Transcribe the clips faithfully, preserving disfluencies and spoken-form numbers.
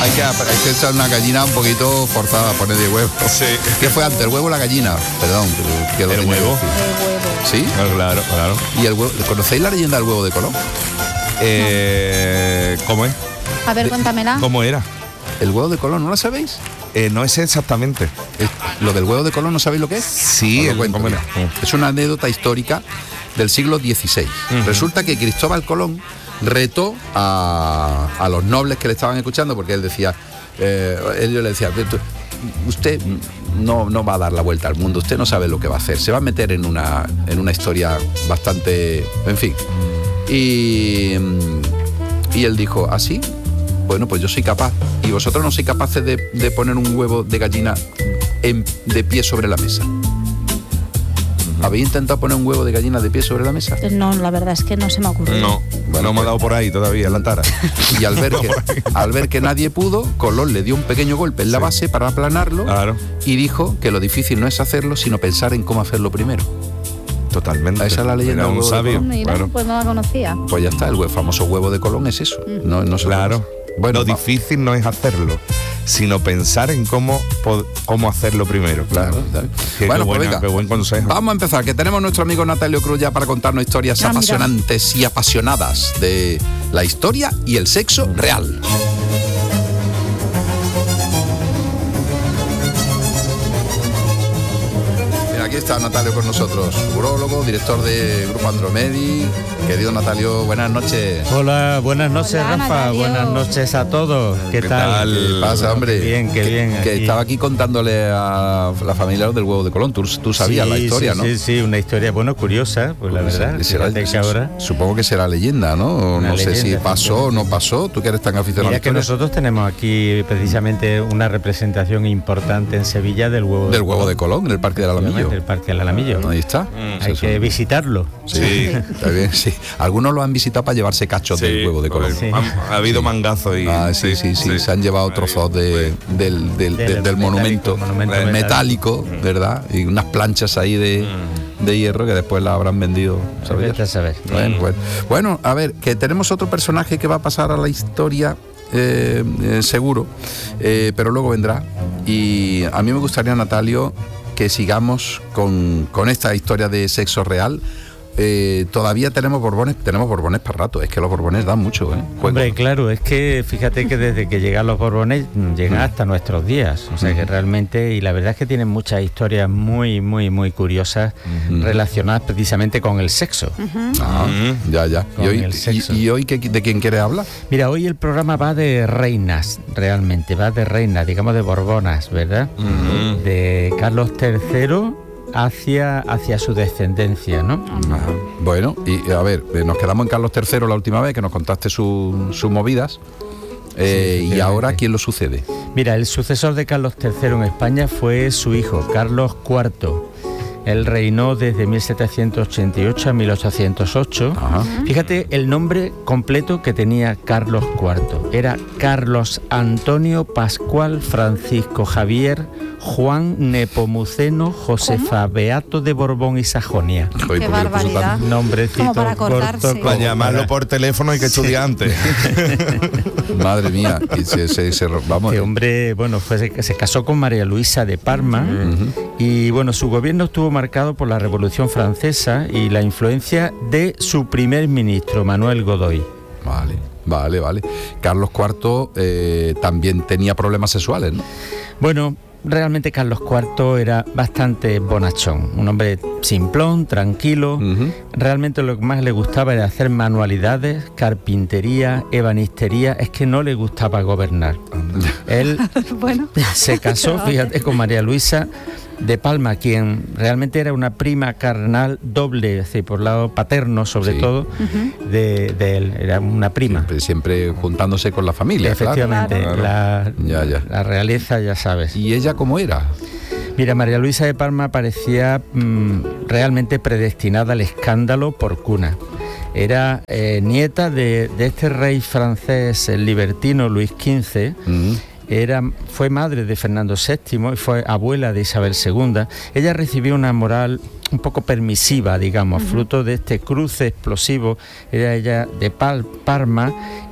hay que, hay que echar una gallina un poquito forzada a poner de huevo. Sí. ¿Qué fue antes, el huevo o la gallina? Perdón. Que lo El tenía que huevo. decir. El huevo. ¿Sí? Ah, claro, claro. ¿Y el huevo? ¿Conocéis la leyenda del huevo de Colón? Eh, ¿Cómo es? A ver, cuéntamela. ¿Cómo era? ¿El huevo de Colón no la sabéis? Eh, no es exactamente. Es- ¿Lo del huevo de Colón no sabéis lo que es? Sí, Os lo el- cuento, ¿cómo mira. era? Es una anécdota histórica del siglo dieciséis. Ujú. Resulta que Cristóbal Colón retó a, a los nobles que le estaban escuchando, porque él decía, eh, ellos le decían, usted no, no va a dar la vuelta al mundo, usted no sabe lo que va a hacer, se va a meter en una, en una historia bastante, en fin. Y, y él dijo, ¿así? Bueno, pues yo soy capaz. Y vosotros no sois capaces de, de poner un huevo de gallina en- de pie sobre la mesa. ¿Habéis intentado poner un huevo de gallina de pie sobre la mesa? No, la verdad es que no se me ocurrió. No, Bueno, no me ha pues- dado por ahí todavía, en la tara. Y al ver que, al ver que nadie pudo, Colón le dio un pequeño golpe en la Sí. base para aplanarlo Claro, y dijo que lo difícil no es hacerlo, sino pensar en cómo hacerlo primero. totalmente. Esa es la leyenda Era del un huevo de sabio. Colón. Mira, Claro. pues no la conocía. Pues ya está, el hue- famoso huevo de Colón es eso. No, no se Claro. conoce. Bueno, lo va- difícil no es hacerlo, sino pensar en cómo, pod- cómo hacerlo primero. Claro, claro. Qué, Bueno, qué pues buena- venga. qué buen consejo. Vamos a empezar, que tenemos nuestro amigo Natalio Cruz ya para contarnos historias Ah, mira. apasionantes y apasionadas de la historia y el sexo real. Mira, aquí está Natalio con nosotros, urólogo, director de Grupo Andromedi. Querido Natalio, buenas noches. Hola, buenas noches, Hola, Rafa. Natalio. Buenas noches a todos. ¿Qué, ¿Qué tal? tal? ¿Qué pasa, hombre? Qué bien, qué Que- bien. Que aquí. estaba aquí contándole a la familia del huevo de Colón. Tú, tú sabías Sí, la historia, sí, ¿no? Sí, sí, una historia, bueno, curiosa, pues la Pues, verdad. eh, será- Fíjate que ahora... Supongo que será leyenda, ¿no? Una No sé si leyenda, pasó o no pasó. Tú que eres tan aficionado a Mira la que historia. nosotros tenemos aquí precisamente una representación importante en Sevilla del huevo Del huevo de Colón, en el Parque del Alamillo. El Parque del Alamillo. Ahí está. Hay Eso. que visitarlo. Sí, está bien, sí. Algunos lo han visitado para llevarse cachos Sí, del huevo de Colón. Sí. Ha, ha habido mangazos y... Ah, sí, sí, sí, se han llevado trozos de, del, del, Del del- del metálico, monumento, monumento eh, metálico, metálico. ¿verdad? Y unas planchas ahí de, de hierro que después las habrán vendido. ¿sabes? Vete a saber. Bueno, bueno. Bueno, a ver, que tenemos otro personaje que va a pasar a la historia, eh, eh, seguro, eh, pero luego vendrá. Y a mí me gustaría, Natalio, que sigamos con, con esta historia de sexo real. Eh, todavía tenemos borbones, tenemos borbones para rato. Es que los borbones dan mucho, ¿eh? Juego. Hombre, claro, es que fíjate que desde que llegan los Borbones mm, llegan hasta nuestros días, o sea que realmente, y la verdad es que tienen muchas historias muy, muy, muy curiosas relacionadas precisamente con el sexo. Ah, ya, ya. ¿Y Con hoy, el sexo. y, y hoy qué- de quién quiere hablar? Mira, hoy el programa va de reinas, realmente, va de reinas, digamos de Borbonas, ¿verdad? Ujú. De Carlos tercero hacia, hacia su descendencia, ¿no? Ajá. Bueno, y a ver, eh, nos quedamos en Carlos tercero la última vez que nos contaste su- sus movidas. Eh, Sí, y efectivamente. ahora, ¿quién lo sucede? Mira, el sucesor de Carlos tercero en España fue su hijo, Carlos cuarto. Él reinó desde mil setecientos ochenta y ocho a mil ochocientos ocho. Ajá. Fíjate el nombre completo que tenía Carlos cuarto. Era Carlos Antonio Pascual Francisco Javier Juan Nepomuceno Josefa Beato de Borbón y Sajonia. Joder, Qué porque le puso barbaridad. tan- Nombrecito Como para acordarse. corto. Para como llamarlo para- por teléfono hay que estudiante. Madre mía. Y se, se- se- vamos. Este hombre, bueno, fue, se, se casó con María Luisa de Parma y bueno, su gobierno estuvo marcado por la Revolución Francesa y la influencia de su primer ministro, Manuel Godoy. Vale, vale, vale. Carlos cuarto eh, también tenía problemas sexuales, ¿no? Bueno, realmente Carlos cuarto era bastante bonachón, un hombre simplón, tranquilo. Ujú. Realmente lo que más le gustaba era hacer manualidades, carpintería, ebanistería, es que no le gustaba gobernar. Él Bueno, se casó, fíjate, con María Luisa de Palma, quien realmente era una prima carnal doble, es decir, por lado paterno sobre Sí. todo, de, de él, era una prima. Siempre, siempre juntándose con la familia, claro. Efectivamente, Claro. La, Ya, ya. la realeza, ya sabes. ¿Y ella cómo era? Mira, María Luisa de Parma parecía mm, realmente predestinada al escándalo por cuna. Era eh, nieta de, de este rey francés, el libertino Luis quince. Ujú. Era, fue madre de Fernando séptimo y fue abuela de Isabel segunda. Ella recibió una moral un poco permisiva, digamos, uh-huh. fruto de este cruce explosivo. Era ella de Pal- Parma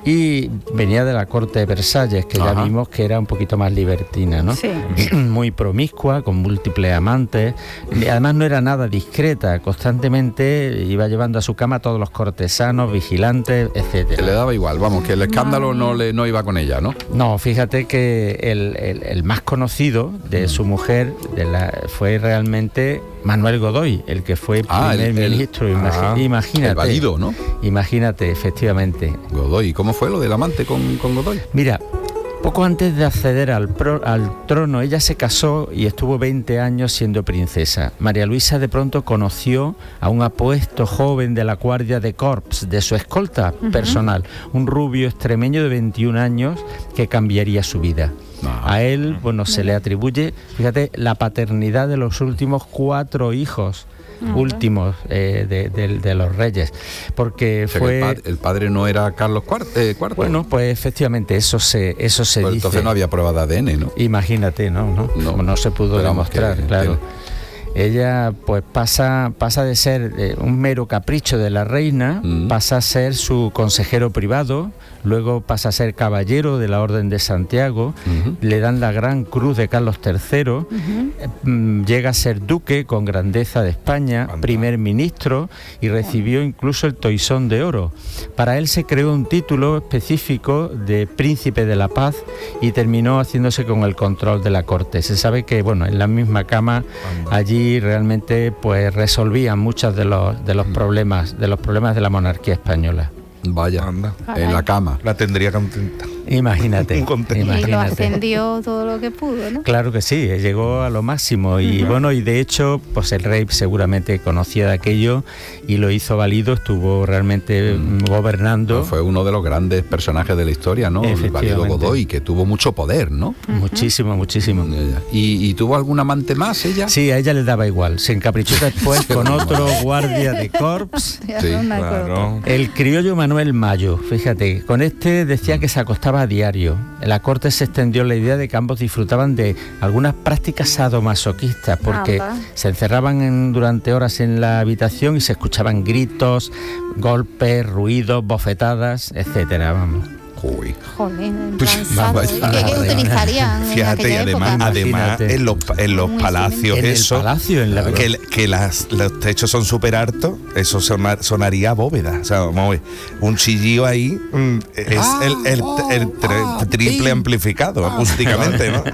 y venía de la corte de Versalles, que Ajá. ya vimos que era un poquito más libertina, ¿no? Sí. Muy promiscua, con múltiples amantes. Además no era nada discreta, constantemente iba llevando a su cama a todos los cortesanos, vigilantes, etcétera. Que le daba igual, vamos, que el escándalo no le no iba con ella, ¿no? No, fíjate que el, el, el más conocido de su mujer de la, fue realmente Manuel Godoy, el que fue ah, primer el, el, ministro. Imagi- ah, imagínate. El valido, ¿no? Imagínate, efectivamente. Godoy, ¿cómo fue lo del amante con, con Godoy? Mira, poco antes de acceder al, pro, al trono, ella se casó y estuvo veinte años siendo princesa. María Luisa de pronto conoció a un apuesto joven de la guardia de corps, de su escolta uh-huh. personal, un rubio extremeño de veintiún años que cambiaría su vida. A él, bueno, se le atribuye, fíjate, la paternidad de los últimos cuatro hijos uh-huh. últimos eh, de, de, de los reyes, porque o sea fue... El, pa- el padre no era Carlos cuarto, eh, cuarto. Bueno, pues efectivamente, eso se, eso se pues dice. Entonces no había prueba de A D N, ¿no? Imagínate, no, no, no, no se pudo demostrar, que, claro. Que... Ella pues pasa, pasa de ser eh, un mero capricho de la reina, mm. pasa a ser su consejero privado, luego pasa a ser caballero de la Orden de Santiago, uh-huh. le dan la Gran Cruz de Carlos tercero, uh-huh. eh, llega a ser duque con grandeza de España, Anda. primer ministro y recibió incluso el Toisón de Oro. Para él se creó un título específico de Príncipe de la Paz y terminó haciéndose con el control de la corte. Se sabe que, bueno, en la misma cama Anda. allí realmente pues resolvían muchos de los de los problemas de los problemas de la monarquía española. Vaya, anda, en la cama. La tendría contenta. Imagínate, imagínate. Y lo ascendió todo lo que pudo, ¿no? Claro que sí, llegó a lo máximo y uh-huh. bueno, y de hecho, pues el rey seguramente conocía de aquello y lo hizo válido, estuvo realmente mm. gobernando. Pues fue uno de los grandes personajes de la historia, ¿no? El valido Godoy, que tuvo mucho poder, ¿no? Uh-huh. Muchísimo, muchísimo. ¿Y, ¿Y tuvo algún amante más ella? Sí, a ella le daba igual, se encaprichó después con otro guardia de corps. Sí, claro. El criollo Manuel Mayo, fíjate, con este decía que se acostaba a diario. En la corte se extendió la idea de que ambos disfrutaban de algunas prácticas sadomasoquistas porque ah, se encerraban en, durante horas en la habitación y se escuchaban gritos, golpes, ruidos, bofetadas, etcétera, vamos. Uy. Jolín, cansado. ¿Qué, ¿Qué utilizarían? Fíjate, y además, además en los, en los palacios, en eso, el palacio, en la que, que las, los techos son súper altos, eso sonar, sonaría a bóveda. O sea, vamos a ver, un chillío ahí mm, es ah, el, el, oh, el tri, ah, triple sí. amplificado ah, acústicamente, ¿no?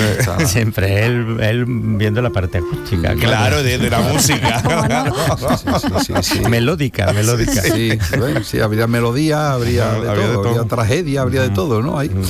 Siempre él, él viendo la parte acústica. Claro, claro de, de la música. sí, sí, sí, sí. Melódica, melódica. Sí, bueno, sí, habría melodía, habría de habría todo, de todo. habría tragedia. Habría de todo, ¿no? Ahí.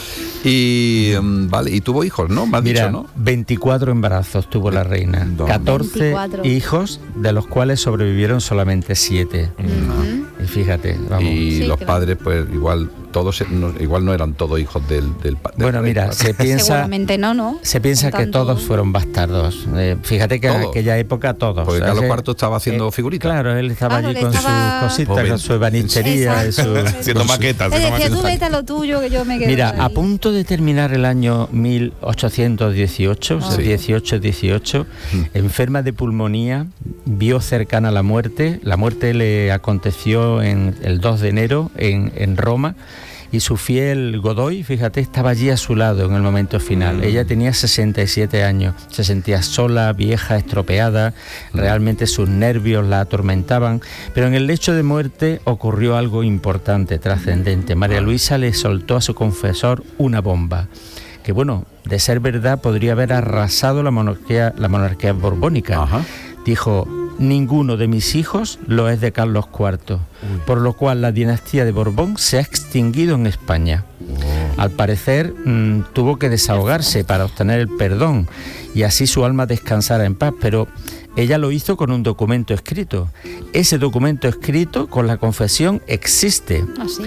Y um, vale, y tuvo hijos, ¿no? Me has Mira, dicho, ¿no? veinticuatro embarazos tuvo la reina, catorce veinticuatro hijos, de los cuales sobrevivieron solamente siete. Uh-huh. Y fíjate, vamos. Y sí, los claro. padres, pues igual todos no, igual no eran todos hijos del, del, del bueno rey, mira claro. se piensa seguramente no no se piensa que todos fueron bastardos. Eh, fíjate que ¿Todos? en aquella época todos, porque Carlos cuarto estaba haciendo eh, figuritas. Claro, él estaba claro, allí con estaba... sus cositas, con su ebanistería y su, haciendo maquetas. Es decir, tú vete a lo tuyo que yo me quedo. Mira, ahí. A punto de terminar el año mil ochocientos dieciocho, oh. o sea, dieciocho dieciocho, mm. enferma de pulmonía, vio cercana la muerte. La muerte le aconteció en el dos de enero en, en Roma. Y su fiel Godoy, fíjate, estaba allí a su lado en el momento final. Mm. Ella tenía sesenta y siete años, se sentía sola, vieja, estropeada, mm. realmente sus nervios la atormentaban, pero en el lecho de muerte ocurrió algo importante, trascendente. María Luisa le soltó a su confesor una bomba, que bueno, de ser verdad podría haber arrasado la monarquía, la monarquía borbónica. Ajá. Dijo: ninguno de mis hijos lo es de Carlos cuarto, Uy. por lo cual la dinastía de Borbón se ha extinguido en España. Oh. Al parecer mmm, tuvo que desahogarse para obtener el perdón y así su alma descansara en paz, pero ella lo hizo con un documento escrito. Ese documento escrito con la confesión existe. ¿Ah, sí? Uh-huh.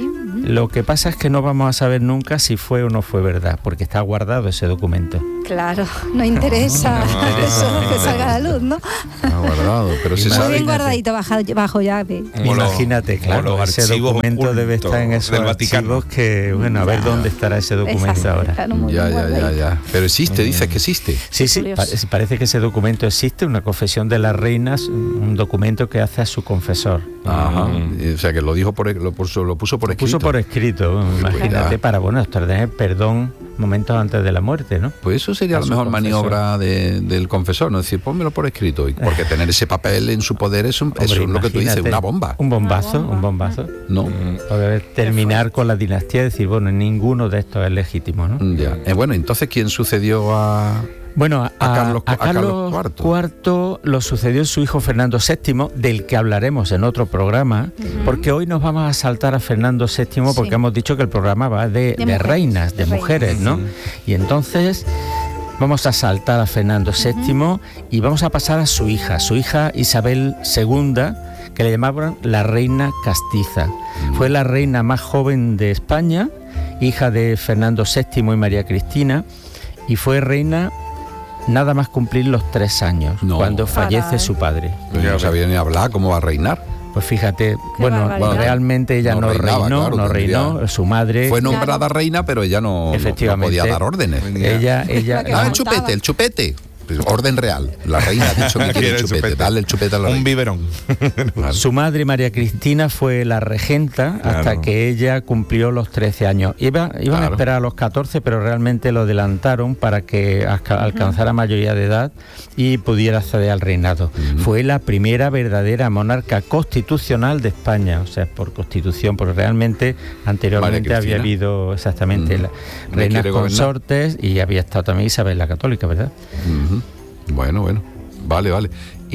Lo que pasa es que no vamos a saber nunca si fue o no fue verdad, porque está guardado ese documento. Claro, no interesa eso, que salga a la luz, ¿no? Está guardado, pero se Muy sabe. bien guardadito bajo, bajo llave. Imagínate, claro, los ese archivos documento debe ocultos estar en esos del Vaticano. archivos que, bueno, a ver Claro. dónde estará ese documento Exacto, ahora. claro, muy Ya, bien ya, ya, guardadito. ya. Pero existe, dices que existe. Sí, sí, Curioso. pa- parece que ese documento existe, una confesión de las reinas, un documento que hace a su confesor. Ajá. Mm. O sea, que lo dijo por lo puso, lo puso por Lo escrito. puso por escrito, imagínate, cuidado. para, bueno, obtener perdón momentos antes de la muerte, ¿no? Pues eso sería A la su mejor confesor. maniobra de- del confesor, ¿no? Es decir, pónmelo por escrito. y- Porque tener ese papel en su poder es, un, Hombre, eso es lo que tú dices, imagínate, una bomba. Un bombazo, Una bomba. un bombazo. No. Poder terminar con la dinastía y decir, bueno, ninguno de estos es legítimo, ¿no? Ya. Eh, bueno, entonces, ¿quién sucedió a...? Bueno, a, A Carlos- a a Carlos Carlos cuarto. cuarto lo sucedió su hijo Fernando séptimo, del que hablaremos en otro programa, porque hoy nos vamos a saltar a Fernando séptimo porque Sí. hemos dicho que el programa va de, De de mujeres, reinas, de de mujeres, ¿no? Y entonces vamos a saltar a Fernando séptimo y vamos a pasar a su hija, su hija Isabel segunda, que le llamaban la reina castiza. Fue la reina más joven de España, hija de Fernando séptimo y María Cristina, y fue reina nada más cumplir los tres años, No. cuando fallece Caray. su padre. Pero no sabía ni hablar, ¿cómo va a reinar? Pues fíjate, bueno, barbaridad. realmente ella No no, reinaba, reinó, claro, no tendría- reinó, su madre, Fue nombrada reina, pero ella no, no- no Efectivamente. podía dar órdenes. ella, ella, La que Dame el montaba. chupete, el chupete. Pues, orden real. La reina ha dicho que quiere el chupete. Dale el chupete a la Un reina. biberón. Claro. Su madre, María Cristina, fue la regenta hasta Claro. que ella cumplió los trece años. Iba, iban Claro. a esperar a los catorce, pero realmente lo adelantaron para que alca- alcanzara mayoría de edad y pudiera acceder al reinado. Fue la primera verdadera monarca constitucional de España, o sea, por constitución, porque realmente anteriormente María había Cristina. habido exactamente Ujú. las ¿Me reinas quiere gobernar? consortes y había estado también Isabel la Católica, ¿verdad? Ujú. Bueno, bueno. Vale, vale.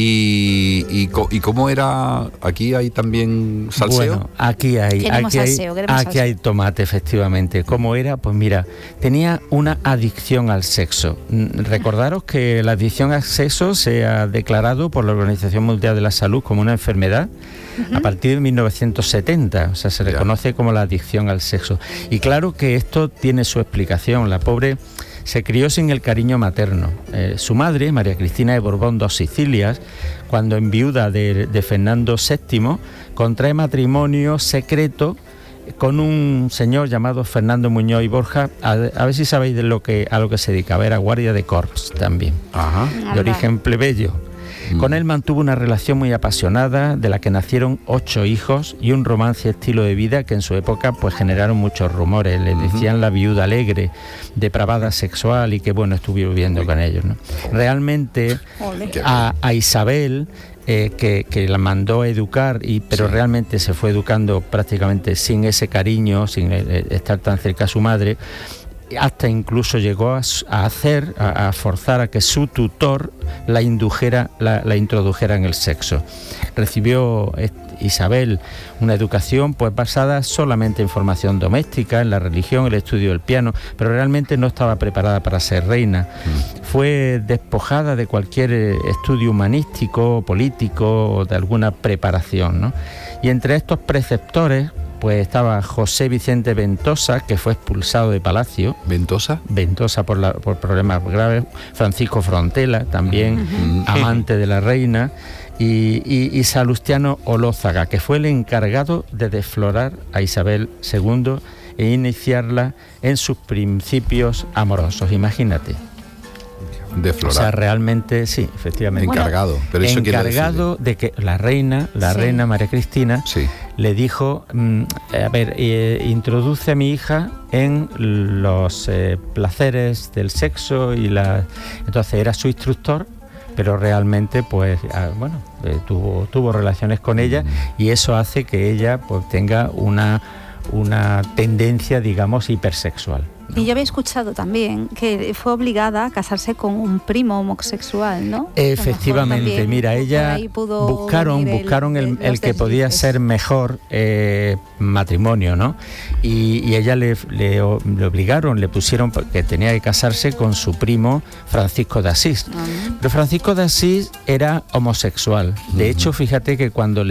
Y, y, co- y cómo era, aquí hay también salseo. Bueno, aquí hay, Queremos aquí hay, salseo, queremos aquí hay tomate, efectivamente. ¿Cómo era? Pues mira, tenía una adicción al sexo. Mm, Recordaros que la adicción al sexo se ha declarado por la Organización Mundial de la Salud como una enfermedad a partir de mil novecientos setenta. O sea, se Ya. reconoce como la adicción al sexo. Y claro que esto tiene su explicación. La pobre se crió sin el cariño materno. Eh, su madre, María Cristina de Borbón dos Sicilias, cuando enviuda de, de Fernando séptimo, contrae matrimonio secreto con un señor llamado Fernando Muñoz y Borja. A, a ver si sabéis de lo que, a lo que se dedicaba. Era guardia de corps también, Ajá. de Anda. origen plebeyo. Con él mantuvo una relación muy apasionada, de la que nacieron ocho hijos y un romance estilo de vida que en su época pues generaron muchos rumores. Le decían la viuda alegre, depravada sexual y que bueno, estuvo viviendo con ellos, ¿no? Realmente Ole. a, a Isabel, eh, que, que la mandó a educar, y, pero Sí. realmente se fue educando prácticamente sin ese cariño, sin eh, estar tan cerca a su madre, hasta incluso llegó a, s- a hacer, a, a forzar a que su tutor la indujera, la, la introdujera en el sexo. Recibió eh, Isabel una educación pues basada solamente en formación doméstica, en la religión, el estudio del piano, pero realmente no estaba preparada para ser reina. Fue despojada de cualquier eh, estudio humanístico, político o de alguna preparación, ¿no? Y entre estos preceptores pues estaba José Vicente Ventosa, que fue expulsado de Palacio, ¿Ventosa? Ventosa por, la- por problemas graves, Francisco Frontela, también Ujú. amante de la reina, y, y- y Salustiano Olózaga, que fue el encargado de desflorar a Isabel segundo e iniciarla en sus principios amorosos, imagínate. De O sea, florar. realmente, sí, efectivamente. Encargado. Pero eso quiere decir- encargado de que la reina, la Sí. reina María Cristina, Sí. le dijo, mm, a ver, eh, introduce a mi hija en los eh, placeres del sexo y la... Entonces era su instructor, pero realmente pues, ah, bueno, eh, tuvo, tuvo relaciones con ella y eso hace que ella pues tenga una, una tendencia, digamos, hipersexual. Y yo había escuchado también que fue obligada a casarse con un primo homosexual, ¿no? Efectivamente, A lo mejor también mira, por ella ahí pudo buscaron, venir el- buscaron el, el- el los que podía deslices. ser mejor eh, matrimonio, ¿no? Y, y ella le, le o- le obligaron, le pusieron que tenía que casarse con su primo Francisco de Asís. Ah. Pero Francisco de Asís era homosexual. De hecho, fíjate que cuando le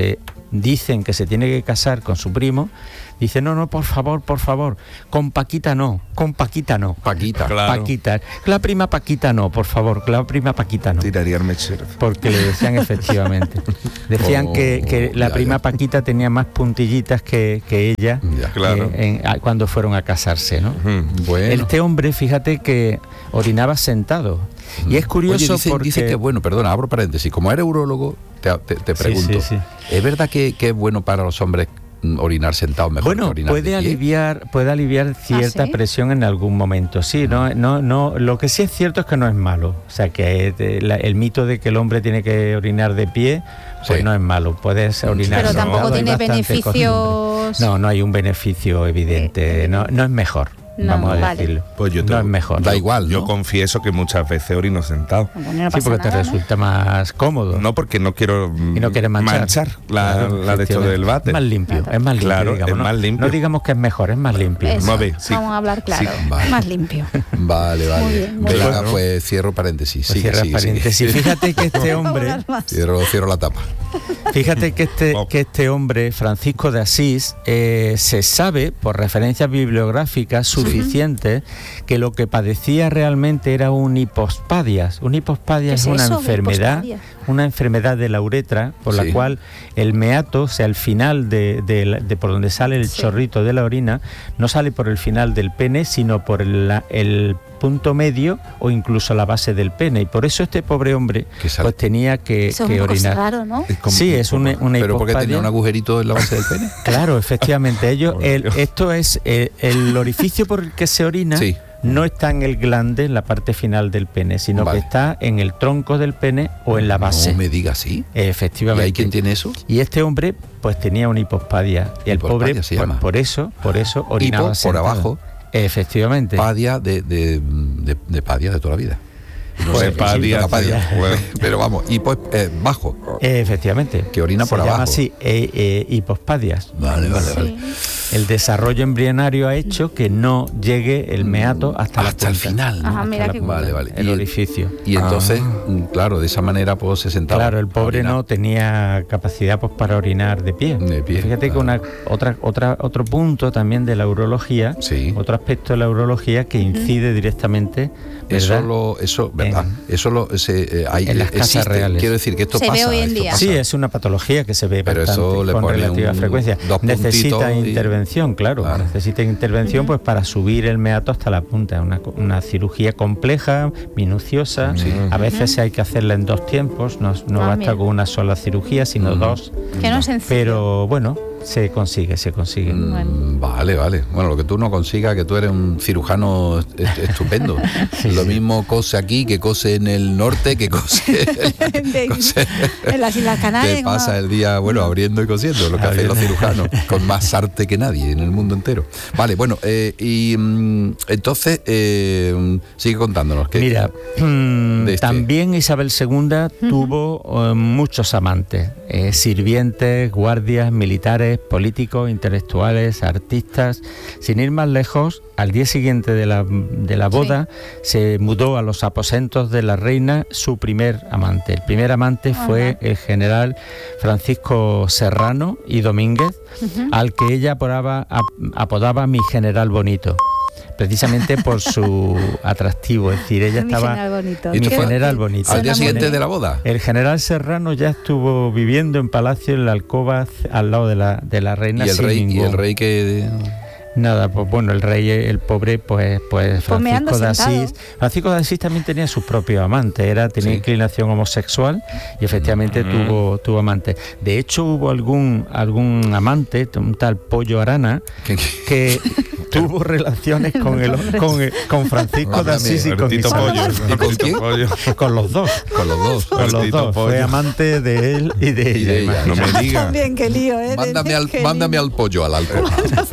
dicen que se tiene que casar con su primo, dice, no, no, por favor, por favor, con Paquita no, con Paquita no. Paquita. Claro. Paquita. La prima Paquita no, por favor, la prima Paquita no. Tiraría el mechero. Porque le decían efectivamente. Decían Oh, que, que la ya, prima ya. Paquita tenía más puntillitas que, que ella Ya, claro. eh, en- a- cuando fueron a casarse, ¿no? Ujú. Bueno. Este hombre, fíjate que orinaba sentado. Y es curioso Oye, dice, porque... dice que, bueno, perdona, abro paréntesis, como eres urólogo, te, te- te Sí, pregunto, sí, sí. ¿es verdad que, que es bueno para los hombres mm, orinar sentados mejor que Bueno, orinar de puede pie? aliviar, puede aliviar cierta ¿sí? presión en algún momento. Sí, no, no, no. Lo que sí es cierto es que no es malo. O sea, que eh, la- el mito de que el hombre tiene que orinar de pie, pues Sí. no es malo. Puedes orinar. Pero sentado, tampoco hay tiene bastantes beneficios. costumbres. No, no hay un beneficio evidente. No, no es mejor. No, vamos a vale. decirlo. Pues yo te- no es mejor. Da igual, Yo ¿no? confieso que muchas veces orino sentado. Bueno, no Sí, pasa porque te nada, ¿no? resulta más cómodo. No porque no quiero mm, Y no quieres manchar, la, Claro, la de esto efectivamente. del váter. Es más limpio, es más limpio. Claro, digamos, es ¿no? más limpio. No digamos que es mejor, es más limpio. Eso, Vamos a ver, sí. vamos a hablar claro, Sí, vale. más limpio. Vale, vale. Muy bien, muy Venga, bien. pues cierro paréntesis. Pues Sigue, cierra sigue, sigue. paréntesis. Fíjate que este hombre, Hablar más. Cierro, cierro la tapa. fíjate que este, Oh. que este hombre, Francisco de Asís, eh, se sabe por referencias bibliográficas suficientes que lo que padecía realmente era un hipospadias. Un hipospadias ¿Qué es es una eso, enfermedad, hipospadias? una enfermedad de la uretra por Sí. la cual el meato, o sea, el final de, de la- de por donde sale el Sí. chorrito de la orina, no sale por el final del pene, sino por el, la- el punto medio o incluso la base del pene. Y por eso este pobre hombre Que sale- pues tenía que, Eso es que un poco orinar. raro, ¿no? Es como- Sí, es una, una ¿Pero porque tenía hipospadia. un agujerito en la base del pene? Claro, efectivamente. Ellos, el- esto es eh, el orificio por el que se orina. Sí. No está en el glande, en la parte final del pene, sino Vale. que está en el tronco del pene o en la base. No me digas así. ¿Y Efectivamente. hay quien tiene eso? Y este hombre, pues tenía una hipospadia. Y el Hipospadia pobre, se pues, llama. por eso, por eso orinaba Hipo, por sentado. abajo. Efectivamente. Padia de, de, de, de padia de toda la vida. No Pues sé, padia, la padia. bueno. Pero vamos, y pues eh, bajo. Efectivamente. Que orina Se por llama abajo. así, eh, eh, hipospadias. Vale, vale, vale. Sí. El desarrollo embrionario ha hecho que no llegue el meato hasta, la Hasta el punta. final, ¿no? Ajá, Hasta mira la qué punta, Vale, vale. El Y el- orificio. Y entonces, Ah. mm, claro, de esa manera pues se sentaba. Claro, el pobre a orinar. no tenía capacidad pues para orinar de pie. De pie, Fíjate que claro. una otra otra otro punto también de la urología, Sí. otro aspecto de la urología que incide directamente, Eso ¿verdad? lo, eso, ¿verdad? En- eso lo, se, eh, hay, en las casas existe. reales. Quiero decir que esto Se ve pasa. hoy en esto día. pasa. Sí, es una patología que se ve Pero bastante, eso le con pone relativa un- frecuencia. dos Necesita puntitos y- intervención, claro, Claro. necesita intervención pues para subir el meato hasta la punta. Una, co- una cirugía compleja, minuciosa. Sí. A veces hay que hacerla en dos tiempos, no, no Ah, basta mira. con una sola cirugía, sino Mm. dos. Que no es sencillo. Pero bueno, se consigue, se consigue. Mm, Bueno. Vale, vale. Bueno, lo que tú no consigas, que tú eres un cirujano est- est- estupendo. Lo mismo cose aquí, que cose en el norte, que cose en, De- cose- en las Islas Canarias. Te como- pasa el día, bueno, abriendo y cosiendo, lo que hacen los cirujanos, con más arte que nadie en el mundo entero. Vale, bueno, eh, y mm, entonces, eh, sigue contándonos. que Mira, mm, de este- también Isabel segunda tuvo eh, muchos amantes, eh, sirvientes, guardias, militares, políticos, intelectuales, artistas. Sin ir más lejos, al día siguiente de la, de la boda se mudó a los aposentos de la reina su primer amante. El primer amante fue Ajá. el general Francisco Serrano y Domínguez, Ujú. al que ella apodaba, ap- apodaba mi general bonito, precisamente por su atractivo, es decir, ella Mi estaba... general bonito. ¿Y esto Qué- fue general bonito. al día Suena siguiente muy de la boda. El general Serrano ya estuvo viviendo en palacio en la alcoba c- al lado de la, de la reina Y el sin rey, y ningún- el rey que Nada, pues bueno, el rey, el pobre, pues, pues meando Francisco de sentado. Asís. Francisco de Asís también tenía sus propios amantes, era, tenía Sí. inclinación homosexual y efectivamente Mm. tuvo, tuvo amantes. De hecho, hubo algún, algún amante, un tal Pollo Arana, que- que tuvo relaciones con el, con, el- con Francisco de Háblame, Asís y con Bertito Isabel. Pollo. ¿Y con Bertito quién? Pollo. Con los dos. con los dos. Con los Bertito dos. Pollo. Fue amante de él y de Y ella. de ella. imagínate. No me diga. También, qué lío, ¿eh? Mándame al, Qué mándame lío. al pollo, al alcohol.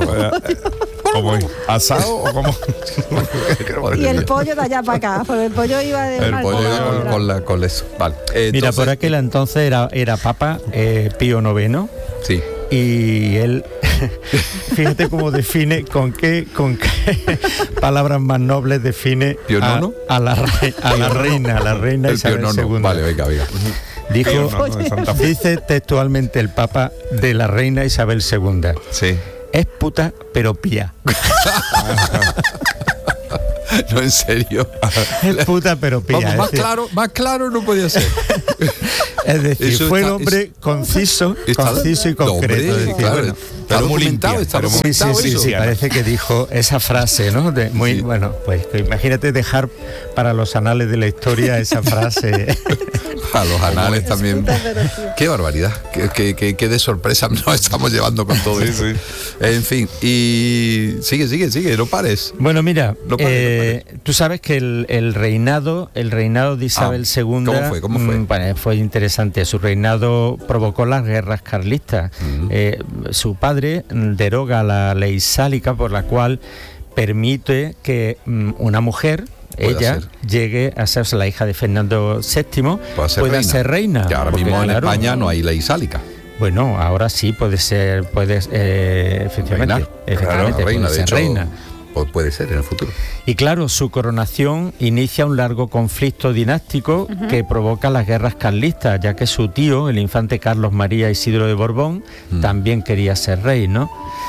¿Cómo es? ¿Asado o cómo? Y el pollo de allá para acá, porque el pollo iba de El una pollo alcoba iba a con, otra. con la, con eso. Vale. Eh, Mira, entonces- por aquel entonces era, era Papa eh, Pío noveno Sí. y él, fíjate cómo define, con qué, con qué palabras más nobles define ¿Pío a, nono? a la, re- a la reina, a la reina El Isabel pionono. segunda. Vale, venga, venga. Dijo, No, no, de Santa Fe. dice textualmente el Papa de la reina Isabel segunda. Sí. Es puta, pero pía. No, en serio. Es puta, pero pía. Vamos, es más decir, claro, más claro no podía ser. Es decir, Eso fue está- el hombre es- conciso, Está- conciso y No, concreto. hombre, Es decir, claro, bueno, está pero muy documentado, limpia, está pero muy- sí, sí, documentado sí, eso. sí, parece que dijo esa frase, ¿no? De muy, Sí. bueno, pues que imagínate dejar para los anales de la historia esa frase. A los anales también. puta, pero sí. Qué barbaridad, qué, qué- qué- qué de sorpresa nos estamos llevando con todo Sí, esto. sí. En fin, y sigue, sigue, sigue, no pares. Bueno, mira, No pare, eh, tú sabes que el, el reinado, el reinado de Isabel Ah, segunda, ¿cómo fue? ¿Cómo fue? mm, bueno, fue interesante. Su reinado provocó las guerras carlistas. Mm. Eh, su padre mm, deroga la ley sálica por la cual permite que mm, una mujer, Pueda ella, ser. llegue a ser, o sea, la hija de Fernando séptimo, Pueda ser pueda reina. ser reina. Que ahora Porque, mismo en claro, España no hay ley sálica. Bueno, ahora sí puede ser, puede, eh, efectivamente, Reinar. efectivamente, Claro, reina, puede de ser hecho, reina. pues puede ser en el futuro. Y claro, su coronación inicia un largo conflicto dinástico que provoca las guerras carlistas, ya que su tío, el infante Carlos María Isidro de Borbón, Mm. también quería ser rey, ¿no?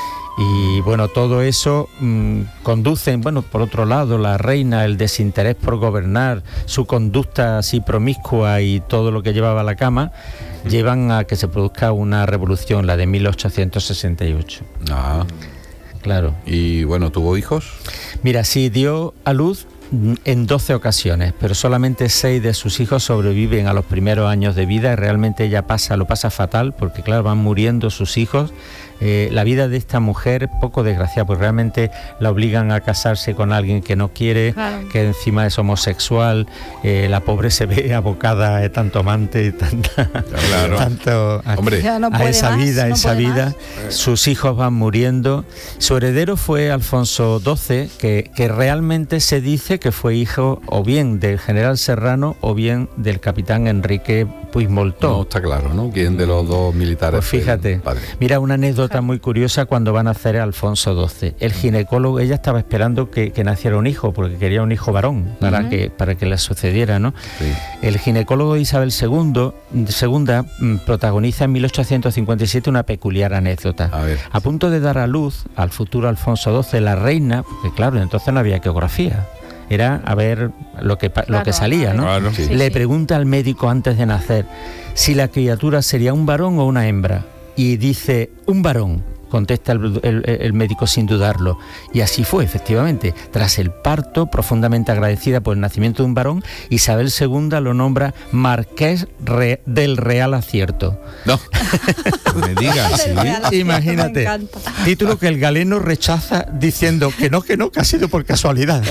Y bueno, todo eso mm, conduce, bueno, por otro lado, la reina, el desinterés por gobernar, su conducta así promiscua y todo lo que llevaba a la cama, llevan a que se produzca una revolución, la de mil ochocientos sesenta y ocho. Ah, Claro. y bueno, ¿tuvo hijos? Mira, sí dio a luz mm, en doce ocasiones, pero solamente seis de sus hijos sobreviven a los primeros años de vida y realmente ella pasa, lo pasa fatal porque claro, van muriendo sus hijos. Eh, la vida de esta mujer poco desgraciada, porque realmente la obligan a casarse con alguien que no quiere, Claro. que encima es homosexual, eh, la pobre se ve abocada a tanto amante y tanta, Claro. tanto a, Hombre, Ya no a puede esa más, vida, no esa puede vida. Sus hijos van muriendo. Su heredero fue Alfonso doce, que, que realmente se dice que fue hijo o bien del general Serrano o bien del capitán Enrique Puigmoltó. no está claro, ¿no? ¿Quién de los dos militares? Pues fue el fíjate, padre? mira una anécdota muy curiosa cuando van a hacer a Alfonso doce. El ginecólogo, ella estaba esperando que, que naciera un hijo, porque quería un hijo varón para, Ujú. que, para que le sucediera, ¿no? Sí. El ginecólogo de Isabel segundo, segunda mm, protagoniza en mil ochocientos cincuenta y siete una peculiar anécdota. A ver. A punto de dar a luz al futuro Alfonso doce, la reina, porque claro, entonces no había ecografía, era a ver lo que, pa- lo Claro, que salía, a ver. ¿no? Claro. Sí. Le sí. pregunta al médico antes de nacer si la criatura sería un varón o una hembra. Y dice, un varón, contesta el, el- el médico sin dudarlo. Y así fue, efectivamente. Tras el parto, profundamente agradecida por el nacimiento de un varón, Isabel segunda lo nombra Marqués Re- del Real Acierto. No, No me digas, sí. Me Imagínate. encanta. Título que el galeno rechaza diciendo que no, que no, que ha sido por casualidad.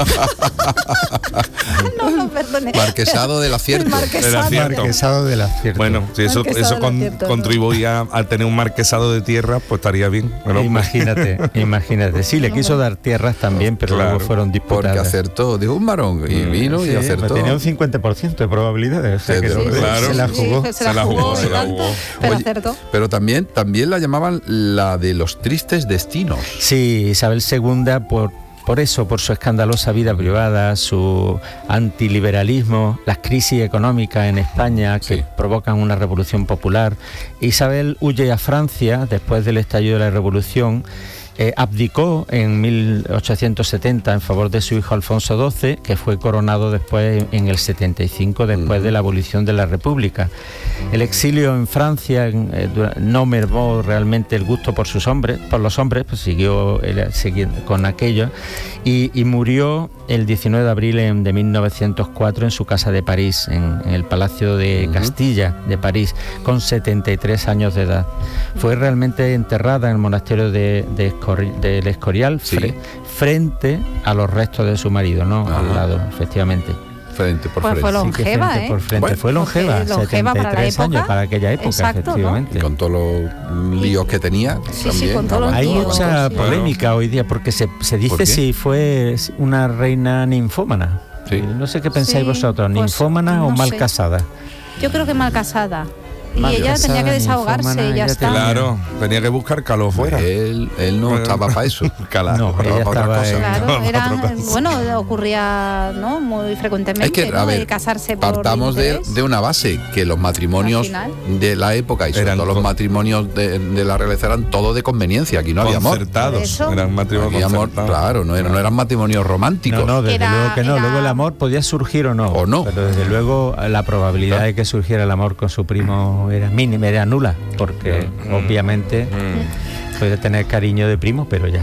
No, no, perdone. marquesado del acierto. El marquesado. Del acierto. Marquesado del Acierto. Bueno, si eso, Marquesado eso del con- acierto, ¿no? contribuía a tener un marquesado de tierra, pues estaría bien. Bueno, pues, Imagínate, imagínate. Sí, le quiso dar tierras también, pero Claro, luego fueron Porque disputadas. acertó, dijo un varón y vino Sí, y acertó. tenía un cincuenta por ciento de probabilidades. O sea que Sí, no- sí, claro. se la sí, jugó. sí, se la jugó, se la tanto, jugó. pero Oye, acertó. Pero también, también la llamaban la de los tristes destinos. Sí, Isabel segunda, por, por eso, por su escandalosa vida privada, su antiliberalismo, las crisis económicas en España que Sí. provocan una revolución popular. Isabel huye a Francia después del estallido de la revolución. Eh, abdicó en mil ochocientos setenta en favor de su hijo Alfonso doce, que fue coronado después en el setenta y cinco, después de la abolición de la República. El exilio en Francia en, eh, dura- no mermó realmente el gusto por sus hombres, por los hombres, pues siguió él, siguiendo con aquello y, y murió el diecinueve de abril en- de mil novecientos cuatro en su casa de París, en, en el Palacio de Ujú. Castilla de París, con setenta y tres años de edad. Fue realmente enterrada en el monasterio de, de Escori- del Escorial, Sí. fre- frente a los restos de su marido, ¿no? Ajá. Al lado, efectivamente. Frente por Pues frente. fue Sí, que longeva, frente ¿eh? por frente. Bueno. Fue longeva, Porque longeva para la setenta y tres años época. para aquella época, Exacto, ¿no? efectivamente. Y con todos los líos que tenía. Sí, sí, también, con todos los Hay aguantó. líos. mucha Sí. polémica hoy día porque se, se ¿Por dice qué? si fue una reina ninfómana. Sí. No sé qué pensáis Sí, vosotros, pues, ninfómana o no mal sé. casada. Yo creo que mal casada. y Madre ella pesada, tenía que desahogarse ninfómana, y ya ella está. tenía- Claro, tenía que buscar calor fuera. Él, él no estaba para eso. Claro. No, Para- ella para otra estaba cosa. en- Claro, No, no, eran, otra cosa. bueno, ocurría, ¿no?, muy frecuentemente, Es que, ¿no?, a ver, de casarse por partamos de, interés. de una base, que los matrimonios Al final. de la época y sobre Eran todo los con- matrimonios de, de la realeza eran todos de conveniencia, aquí no había amor. Concertados. Por eso. Eran matrimonios Aquí amor, concertados. claro, no, era- no eran matrimonios románticos. No, no, desde Era- luego que no. era- Luego el amor podía surgir o no. O no. Pero desde luego la probabilidad Claro. de que surgiera el amor con su primo era mínima, era nula, porque Mm. obviamente Mm. puede tener cariño de primo, pero ya